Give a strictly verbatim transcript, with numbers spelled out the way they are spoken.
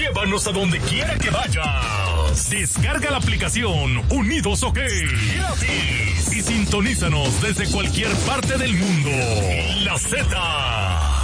llévanos a donde quiera que vayas. Descarga la aplicación Unidos OK gratis y sintonízanos desde cualquier parte del mundo. La Z.